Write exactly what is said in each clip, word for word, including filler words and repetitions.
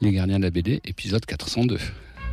Les Gardiens de la B D, épisode quatre cent deux.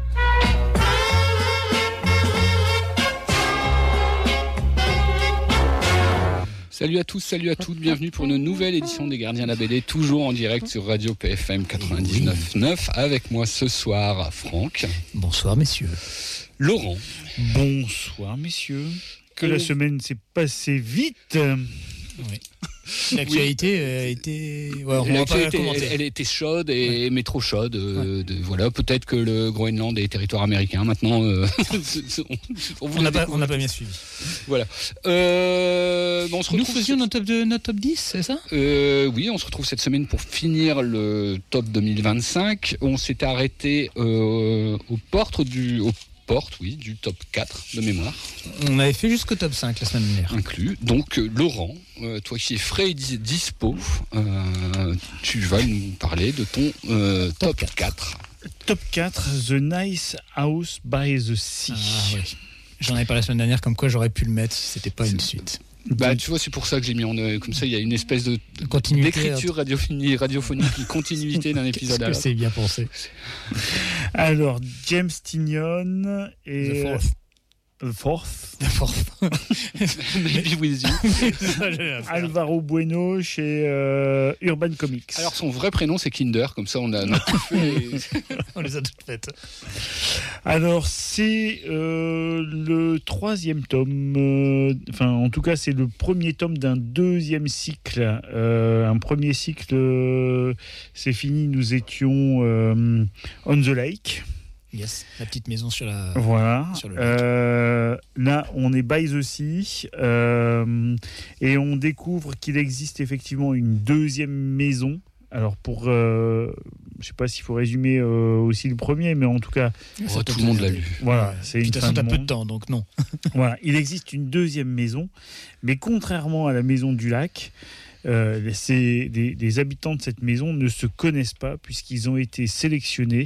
Salut à tous, salut à toutes, bienvenue pour une nouvelle édition des Gardiens de la B D, toujours en direct sur Radio P F M quatre-vingt-dix-neuf neuf. Avec moi ce soir, Franck. Bonsoir messieurs. Laurent. Bonsoir messieurs. Que oh. La semaine s'est passée vite. Oui. L'actualité a été... Ouais, on va pas été, elle, elle était chaude, et, ouais. mais trop chaude. Euh, ouais. de, voilà, peut-être que le Groenland est territoire américain. Maintenant, euh, on, on n'a pas, pas bien suivi. Voilà. Euh, bon, on se Nous faisions notre top, de, notre top dix, c'est ça euh, Oui, on se retrouve cette semaine pour finir le top deux mille vingt-cinq. On s'était arrêté euh, aux portes du... Aux porte, oui, du top quatre de mémoire. On avait fait jusqu'au top cinq la semaine dernière. Inclus. Donc, euh, Laurent, euh, toi qui es frais et dispo, euh, tu vas nous parler de ton euh, top, top quatre. Top quatre, The Nice House by the Sea. Ah, oui. J'en avais parlé la semaine dernière, comme quoi j'aurais pu le mettre si c'était pas c'est... une suite. Bah, tu vois, c'est pour ça que j'ai mis en comme ça, il y a une espèce de continuité, d'écriture radiophonique, radiophonique, une continuité d'un épisode à l'autre. C'est bien pensé. Alors, James Tynion et The Fourth. The Fourth. The Fourth. Maybe with you. Alvaro Bueno chez euh, Urban Comics. Alors, son vrai prénom, c'est Kinder, comme ça, on a, on a tout fait. On les a toutes faites. Alors, c'est euh, le troisième tome, euh, enfin, en tout cas, c'est le premier tome d'un deuxième cycle. Euh, un premier cycle, euh, c'est fini, nous étions euh, On the Lake. Yes, la petite maison sur la. Voilà. Sur le euh, là, on est by the sea euh, et on découvre qu'il existe effectivement une deuxième maison. Alors pour, euh, je sais pas s'il faut résumer euh, aussi le premier, mais en tout cas, oh, tout le monde l'a lu. Voilà, c'est une fin de monde. peu de temps, donc non. Voilà, il existe une deuxième maison, mais contrairement à la maison du lac. Euh, c'est, les, les habitants de cette maison ne se connaissent pas puisqu'ils ont été sélectionnés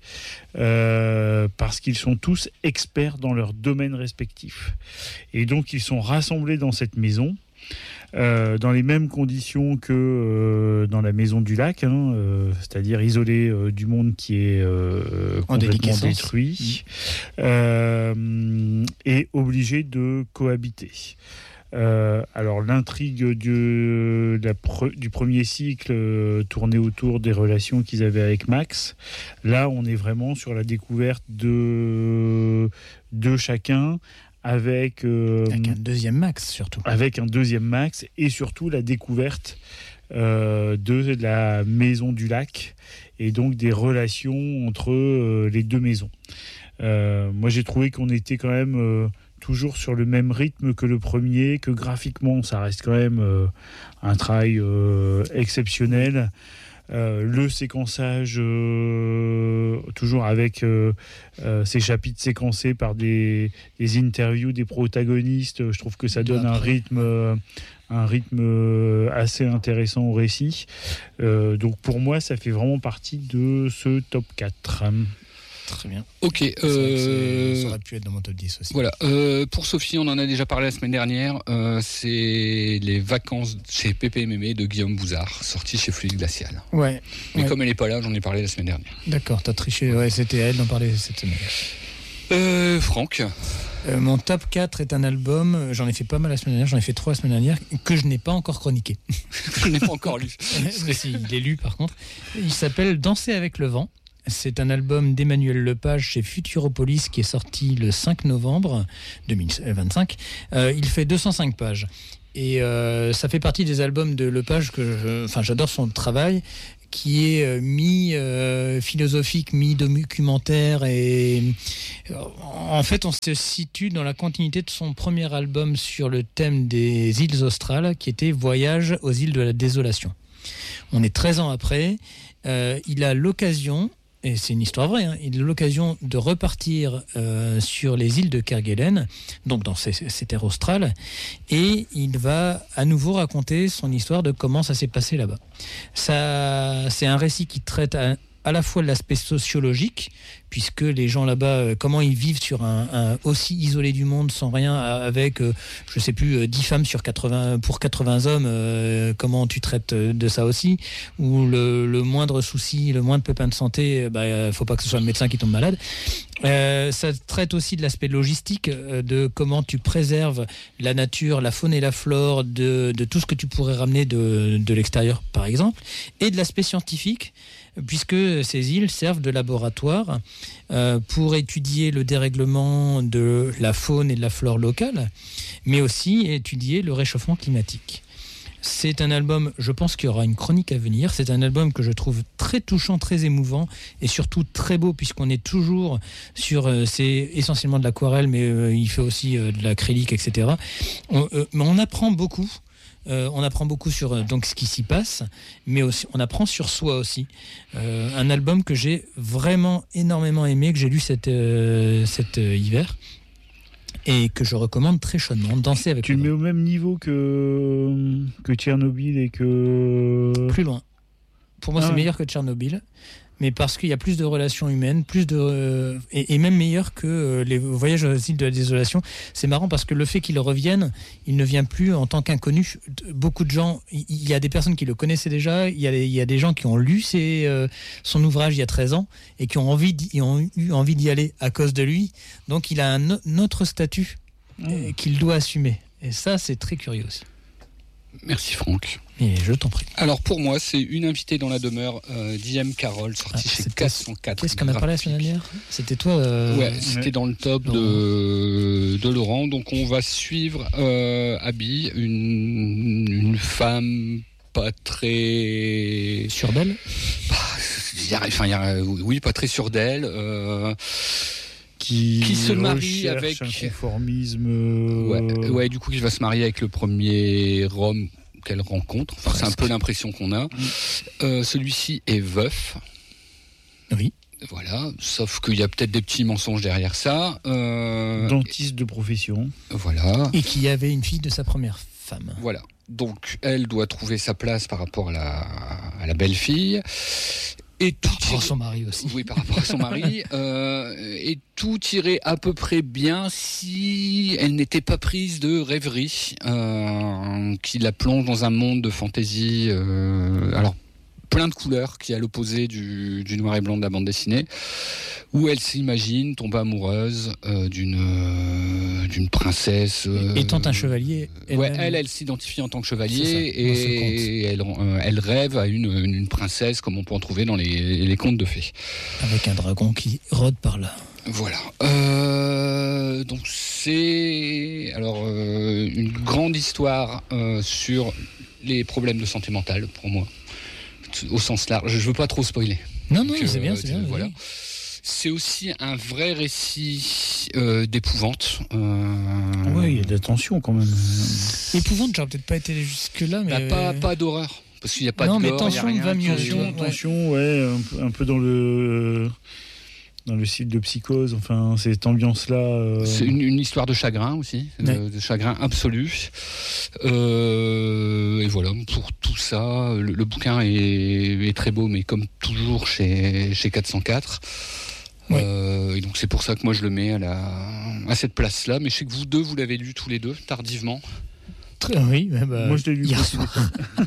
euh, parce qu'ils sont tous experts dans leur domaine respectif. Et donc ils sont rassemblés dans cette maison euh, dans les mêmes conditions que euh, dans la maison du lac, hein, euh, c'est-à-dire isolés euh, du monde qui est euh, complètement détruit mmh. euh, et obligés de cohabiter. Euh, alors l'intrigue du, la pre, du premier cycle euh, tournait autour des relations qu'ils avaient avec Max. Là, on est vraiment sur la découverte de, de chacun avec, euh, avec un deuxième Max surtout. Avec un deuxième Max et surtout la découverte euh, de la maison du lac et donc des relations entre euh, les deux maisons. Euh, moi, j'ai trouvé qu'on était quand même euh, toujours sur le même rythme que le premier, que graphiquement, ça reste quand même euh, un travail euh, exceptionnel. Euh, le séquençage, euh, toujours avec euh, euh, ces chapitres séquencés par des, des interviews des protagonistes, je trouve que ça donne un rythme, euh, un rythme assez intéressant au récit. Euh, donc pour moi, ça fait vraiment partie de ce top quatre. Très bien. Ok. Euh... Ça aurait pu être dans mon top dix aussi. Voilà. Euh, pour Sophie, on en a déjà parlé la semaine dernière. Euh, c'est les vacances chez P P M M de Guillaume Bouzard, sorti chez Fluide Glacial. Ouais. Mais ouais. comme elle n'est pas là, j'en ai parlé la semaine dernière. D'accord, t'as triché. Ouais, c'était à elle d'en parler cette semaine. Euh, Franck. Euh, mon top quatre est un album, j'en ai fait pas mal la semaine dernière, j'en ai fait trois la semaine dernière, que je n'ai pas encore chroniqué. Je n'ai pas encore lu. Si, il est lu par contre. Il s'appelle Danser avec le vent. C'est un album d'Emmanuel Lepage chez Futuropolis qui est sorti le cinq novembre deux mille vingt-cinq. Euh, il fait deux cent cinq pages. Et euh, ça fait partie des albums de Lepage que je, enfin, j'adore son travail, qui est euh, mi-philosophique, euh, mi-documentaire. Et euh, en fait, on se situe dans la continuité de son premier album sur le thème des îles australes, qui était Voyage aux îles de la désolation. On est treize ans après. Euh, il a l'occasion... Et c'est une histoire vraie, hein. Il a l'occasion de repartir euh, sur les îles de Kerguelen, donc dans ces, ces terres australes, et il va à nouveau raconter son histoire de comment ça s'est passé là-bas. Ça, c'est un récit qui traite à, à la fois de l'aspect sociologique, puisque les gens là-bas, euh, comment ils vivent sur un, un aussi isolé du monde, sans rien, avec, euh, je sais plus, euh, dix femmes sur quatre-vingts, pour quatre-vingts hommes, euh, comment tu traites de ça aussi, ou le, le moindre souci, le moindre pépin de santé, bah, euh, faut pas que ce soit le médecin qui tombe malade. Euh, ça traite aussi de l'aspect logistique, euh, de comment tu préserves la nature, la faune et la flore de, de tout ce que tu pourrais ramener de, de l'extérieur, par exemple, et de l'aspect scientifique, puisque ces îles servent de laboratoire euh, pour étudier le dérèglement de la faune et de la flore locale, mais aussi étudier le réchauffement climatique. C'est un album, je pense qu'il y aura une chronique à venir. C'est un album que je trouve très touchant, très émouvant et surtout très beau, puisqu'on est toujours sur, euh, c'est essentiellement de l'aquarelle, mais euh, il fait aussi euh, de l'acrylique, et cetera. On, euh, mais on apprend beaucoup. Euh, on apprend beaucoup sur euh, donc ce qui s'y passe, mais aussi on apprend sur soi aussi. Euh, un album que j'ai vraiment énormément aimé, que j'ai lu cet, euh, cet euh, hiver. Et que je recommande très chaudement. Danser avec Tu le mets au même niveau que, que Tchernobyl et que... Plus loin. Pour moi, ah c'est ouais. meilleur que Tchernobyl. Mais parce qu'il y a plus de relations humaines, plus de euh, et, et même meilleur que euh, les voyages aux îles de la désolation. C'est marrant parce que le fait qu'il revienne, il ne vient plus en tant qu'inconnu. Beaucoup de gens, il y, y a des personnes qui le connaissaient déjà, il y a, il y a des gens qui ont lu ses, euh, son ouvrage il y a treize ans et qui ont, envie d'y, ont eu envie d'y aller à cause de lui. Donc il a un, un autre statut mmh. euh, qu'il doit assumer. Et ça, c'est très curieux aussi. Merci Franck. Et je t'en prie. Alors pour moi, c'est Une invitée dans la demeure euh, d'I M Carroll, sorti Ah, chez c'était- quatre cent quatre. Qu'est-ce qu'on a parlé la semaine dernière ? C'était toi euh, Ouais, c'était ouais. dans le top Laurent. de, de Laurent. Donc on va suivre euh, Abby, une, une femme pas très... Sur d'elle ? Il y a- Enfin, il y a- oui, pas très sûre d'elle. euh, Qui, Qui se marie recherche avec- un conformisme. euh, Ouais, ouais, du coup, qui va se marier avec le premier homme qu'elle rencontre. Enfin, c'est un Presque. peu l'impression qu'on a. Euh, celui-ci est veuf. Oui. Voilà, sauf qu'il y a peut-être des petits mensonges derrière ça. Euh, Dentiste de profession. Voilà, Et qui avait une fille de sa première femme. voilà. Donc, elle doit trouver sa place par rapport à la, à la belle-fille. Et tout Par rapport à irait- son mari aussi. Oui, par rapport à son mari. euh, et tout irait à peu près bien si elle n'était pas prise de rêverie euh, qui la plonge dans un monde de fantaisie. Euh, alors, plein de couleurs qui est à l'opposé du, du noir et blanc de la bande dessinée, où elle s'imagine tomber amoureuse euh, d'une euh, d'une princesse. euh, Étant un chevalier. Ouais, elle-même- elle, elle s'identifie en tant que C'est chevalier ça, dans ce et elle, euh, elle rêve à une, une, une princesse comme on peut en trouver dans les, les contes de fées. Avec un dragon qui rôde par là. Voilà. Euh, donc c'est alors euh, une grande histoire euh, sur les problèmes de santé mentale pour moi, au sens large. Je veux pas trop spoiler. Non, non, Donc, c'est euh, bien, c'est bien. Voilà. oui. C'est aussi un vrai récit euh, d'épouvante. Euh, Oui, il y a de la tension quand même. Épouvante, j'aurais peut-être pas été jusque-là, mais. bah, pas, pas d'horreur. Parce qu'il n'y a pas Non, de mais gore, tension il y a rien va mieux. qui- Tension, ouais. Tension, ouais, un, peu- un peu dans le dans le style de Psychose. Enfin, cette ambiance-là. euh, C'est une, une histoire de chagrin aussi, Ouais. de, de chagrin absolu. Euh, et voilà, pour tout ça, le, le bouquin est, est très beau, mais comme toujours chez, chez quatre cent quatre. Ouais. Euh, et donc c'est pour ça que moi je le mets à, la, à cette place-là. Mais je sais que vous deux, vous l'avez lu tous les deux, tardivement. Très- Oui, bah, bah, Moi, je l'ai lu hier aussi. soir.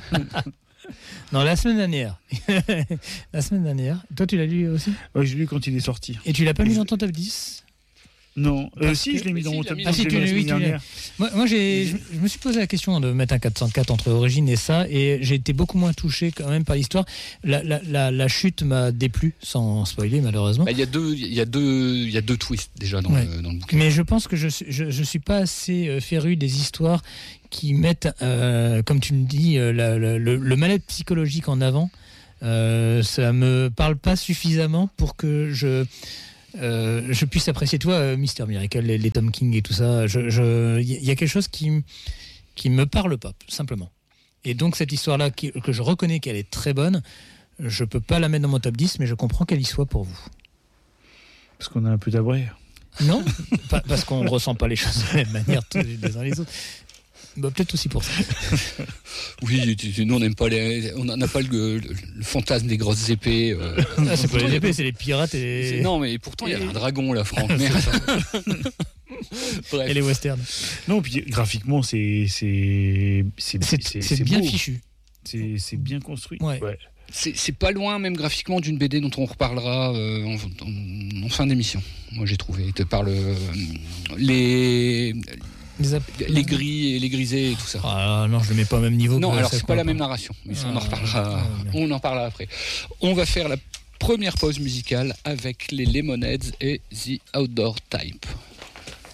Non, la semaine dernière. La semaine dernière. Toi, tu l'as lu aussi ? Ouais, je l'ai lu quand il est sorti. Et tu l'as pas mis dans ton top dix ? Non, euh, Parce si, que- je l'ai mis Mais dans si, mon il l'a top mis dix, dans- je l'ai Ah, si, mis la tu l'as- semaine oui, tu l'as. dernière. Moi, moi j'ai, je, je me suis posé la question de mettre un quatre cent quatre entre Origine et ça, et j'ai été beaucoup moins touché quand même par l'histoire. La, la, la, la chute m'a déplu, sans spoiler malheureusement. Bah, Il y a deux, il y a deux, il y a deux twists déjà dans, Ouais. le, dans le bouquin. Mais je pense que je suis, je, je suis pas assez euh, féru des histoires qui mettent, euh, comme tu me dis, euh, la- la- le, le mal-être psychologique en avant. Euh, ça me parle pas suffisamment pour que je euh, je puisse apprécier, toi, euh, Mister Miracle, les, les Tom King et tout ça. Je, je, il y a quelque chose qui m- qui me parle pas, simplement. Et donc cette histoire-là, qui- que je reconnais qu'elle est très bonne, je peux pas la mettre dans mon top dix, mais je comprends qu'elle y soit pour vous. Parce qu'on a un peu d'abré. Non, pas- parce qu'on ne ressent pas les choses de la même manière tous les uns les autres. Bah, peut-être aussi pour ça. Oui, tu- tu- nous on n'aime pas les, on n'a pas le, le- le fantasme des grosses épées. euh. Ah, c'est pas les épées, c'est les pirates et, C'est- Non, mais pourtant il y avait Et- un dragon là, Franck. Merde. Bref. et les westerns. Non, puis graphiquement, c'est c'est c'est C'est c'est bien beau. fichu. C'est c'est bien construit. Ouais. C'est c'est pas loin, même graphiquement, d'une B D dont on reparlera euh, en, en- en fin d'émission. Moi, j'ai trouvé de par le les Les, ap- les gris et les grisés et tout ça. Ah non, je le mets pas au même niveau. non, que alors ça, c'est quoi. pas la même narration, mais ça, on en Ah, reparlera. ah, bien. On en parlera après. On va faire la première pause musicale avec les Lemonheads et The Outdoor Type.